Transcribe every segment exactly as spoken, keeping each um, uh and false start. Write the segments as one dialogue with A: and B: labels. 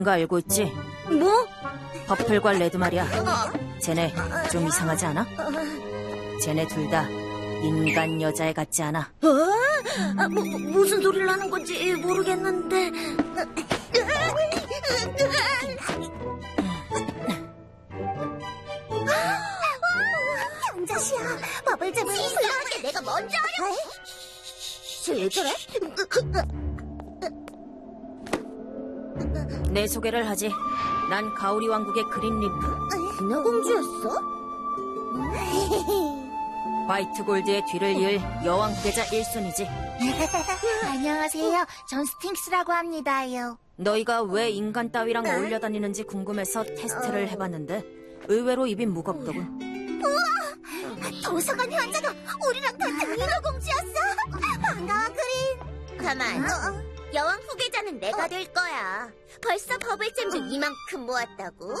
A: 거 알고 있지?
B: 뭐?
A: 퍼플과 레드 말이야. 쟤네 좀 이상하지 않아? 쟤네 둘 다 인간 여자애 같지 않아?
B: 어? 아, 뭐, 무슨 소리를 하는 건지 모르겠는데.
C: 경자씨야, 버블잼을
B: 이상하게 내가 먼저 하려고. 쟤 저래?
A: 내 소개를 하지. 난 가오리 왕국의 그린 림프.
B: 인어공주였어?
A: 화이트 골드의 뒤를 이을 여왕 후계자 일 순위지.
C: 안녕하세요. 전 스핑크스라고 합니다요.
A: 너희가 왜 인간 따위랑 어울려 다니는지 궁금해서 테스트를 해봤는데 의외로 입이 무겁더군.
C: 도서관 현자가 우리랑 같은 인어공주였어. 반가워, 그린.
B: 가만. 여왕 후계자는 내가 될 거야. 벌써 버블잼도 이만큼 모았다고?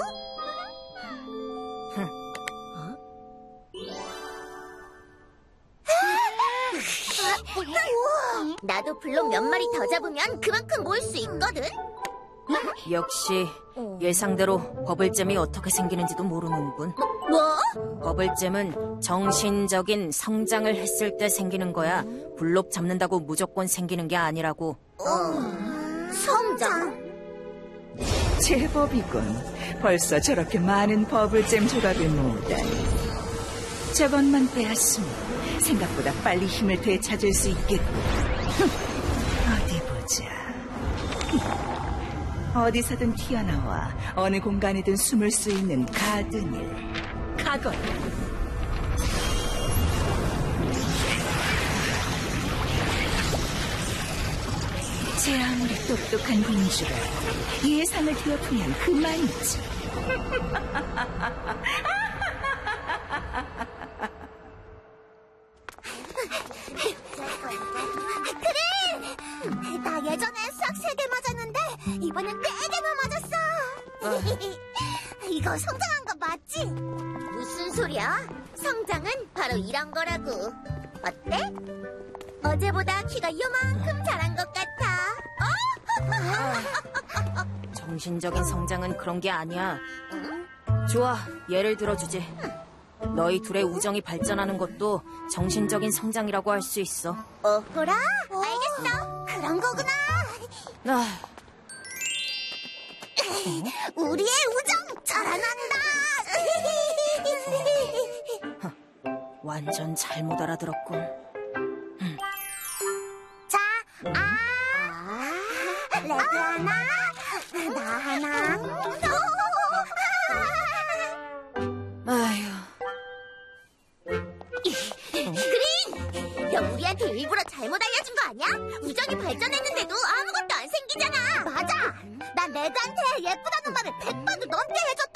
B: 나도 블록 몇 마리 더 잡으면 그만큼 모을 수 있거든.
A: 역시 예상대로 버블잼이 어떻게 생기는지도 모르는군.
B: 뭐?
A: 버블잼은 정신적인 성장을 했을 때 생기는 거야. 블록 잡는다고 무조건 생기는 게 아니라고.
B: 성장?
D: 제법이군. 벌써 저렇게 많은 버블잼 조각을 모으다니. 저것만 빼앗으면 생각보다 빨리 힘을 되찾을 수 있겠군. 어디 보자. 어디서든 튀어나와 어느 공간이든 숨을 수 있는 가든일. 가거라. 제 아무리 똑똑한 공주라 예상을 뒤엎으면 그만이지.
C: 그린! 나 예전에 싹 세 개 맞았는데 이번엔 네 개만 맞았어. 이거 성장한 거 맞지?
B: 무슨 소리야? 성장은 바로 이런 거라고. 어때? 어제보다 키가 요만큼 자란 것 같아.
A: 정신적인 성장은 그런 게 아니야. 좋아, 예를 들어주지. 너희 둘의 우정이 발전하는 것도 정신적인 성장이라고 할 수 있어.
B: 어허라?
C: 알겠어. 그런 거구나.
A: 아,
C: 우리의 우정 자라난다.
A: 완전 잘못 알아들었군.
C: 자, 아, 레드 하나, 나 하나.
A: 아휴,
B: 그린! 너 우리한테 일부러 잘못 알려준 거 아니야? 우정이 발전했는데도 아무것도 안 생기잖아.
C: 맞아. 난 레드한테 예쁘다는 말을 백 번도 넘게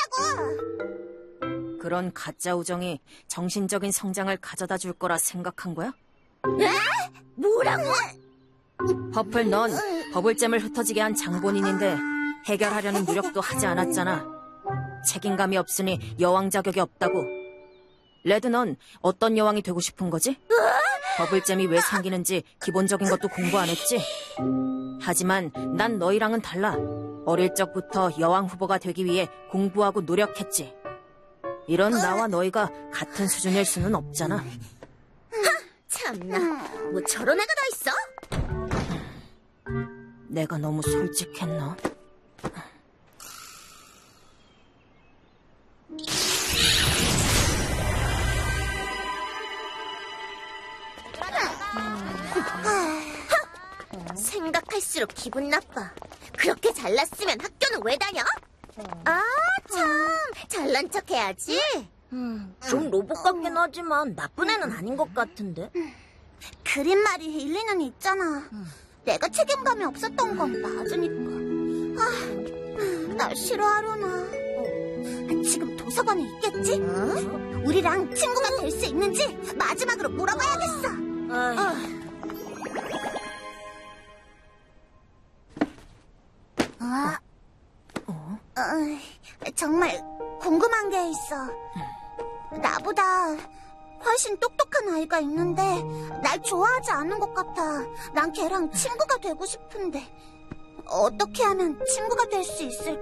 C: 해줬다고.
A: 그런 가짜 우정이 정신적인 성장을 가져다 줄 거라 생각한 거야?
B: 뭐라고?
A: 퍼플, 넌 버블잼을 흩어지게 한 장본인인데 해결하려는 노력도 하지 않았잖아. 책임감이 없으니 여왕 자격이 없다고. 레드, 넌 어떤 여왕이 되고 싶은 거지? 버블잼이 왜 생기는지 기본적인 것도 공부 안 했지? 하지만 난 너희랑은 달라. 어릴 적부터 여왕 후보가 되기 위해 공부하고 노력했지. 이런 나와 너희가 같은 수준일 수는 없잖아.
B: 참나, 뭐 저런 애가 다 있어?
A: 내가 너무 솔직했나?
B: 생각할수록 기분 나빠. 그렇게 잘났으면 학교는 왜 다녀? 아, 참, 잘난 척 해야지.
E: 좀 로봇 같긴 하지만 나쁜 애는 아닌 것 같은데.
C: 그린 말이 일리는 있잖아. 내가 책임감이 없었던 건 맞으니까. 아, 날 싫어하려나. 지금 도서관에 있겠지? 우리랑 친구가 될 수 있는지 마지막으로 물어봐야겠어.
E: 아이,
C: 어? 어? 정말 궁금한 게 있어. 나보다 훨씬 똑똑한 아이가 있는데 날 좋아하지 않는 것 같아. 난 걔랑 친구가 되고 싶은데 어떻게 하면 친구가 될 수 있을까?